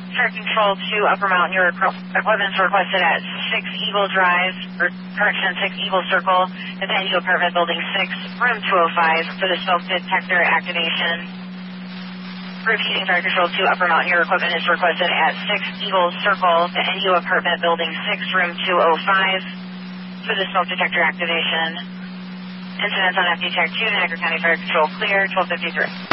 Fire Control to Upper Mountain, your equipment's requested at 6 Eagle Drive, or correction, 6 Eagle Circle, at the NU Apartment Building 6, Room 205 for the smoke detector activation. Repeating, Fire Control to Upper Mountain, your equipment is requested at 6 Eagle Circle, the NU Apartment Building 6, Room 205 for the smoke detector activation. Incidents on FD Tech 2, Niagara County Fire Control clear, 1253.